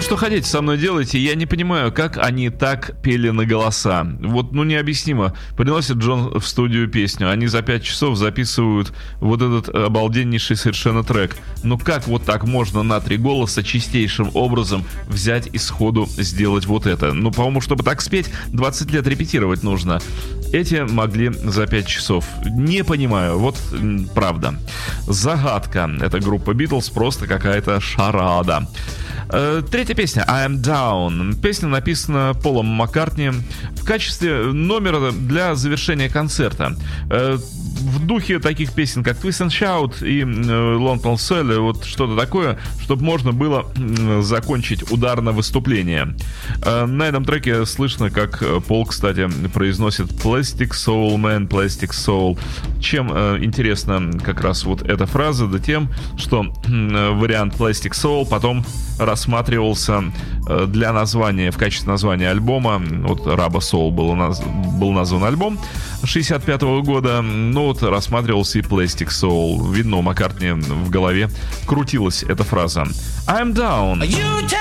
что хотите со мной делайте. Я не понимаю, как они так пели на голоса. Вот, необъяснимо. Приносит Джон в студию песню. Они за 5 часов записывают вот этот обалденнейший совершенно трек. Как вот так можно на 3 голоса чистейшим образом взять и сходу сделать вот это? По-моему, чтобы так спеть, 20 лет репетировать нужно. Эти могли за 5 часов. Не понимаю, вот правда. Загадка. Это группа Beatles, просто какая-то шарада. Третья песня I'm Down. Песня написана Полом Маккартни в качестве номера для завершения концерта. В духе таких песен, как Twist and Shout и Long Tall Sally, вот что-то такое, чтобы можно было закончить ударное выступление. На этом треке слышно, как Пол, кстати, произносит Plastic Soul Man, Plastic Soul. Чем интересна как раз вот эта фраза? Да тем, что вариант Plastic Soul потом рассматривался для названия, в качестве названия альбома. Вот Rubber Soul был назван альбом 65-го года. Рассматривался и Plastic Soul. Видно, у Маккартни в голове крутилась эта фраза. I'm down.